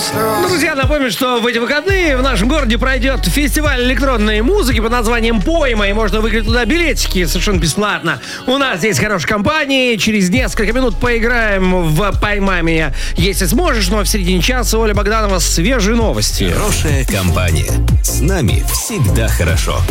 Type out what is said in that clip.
Друзья, напомню, что в эти выходные в нашем городе пройдет фестиваль электронной музыки под названием «Пойма», и можно выиграть туда билетики совершенно бесплатно. У нас здесь хорошая компания, через несколько минут поиграем в «Поймай меня, если сможешь», но в середине часа Оля Богданова, свежие новости. Хорошая компания. С нами всегда хорошо.